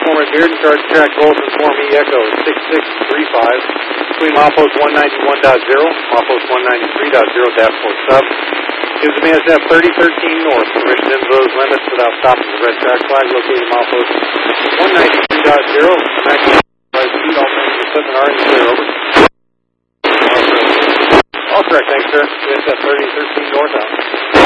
Transformer Beard and charge track roll transform E Echo 6635 between milepost 191.0, milepost 193.0, dashboard sub. Gives the management 3013 north, permission in those limits without stopping the red track flag located milepost 193.0, 95 feet, all things equipment are in the clear, over. All correct, thanks sir. It's at 3013 north out.